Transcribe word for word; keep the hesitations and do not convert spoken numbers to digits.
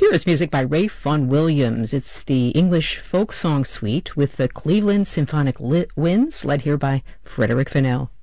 Here is music by Ralph Vaughan Williams. It's the English folk song suite with the Cleveland Symphonic Li- Winds, led here by Frederick Fennell.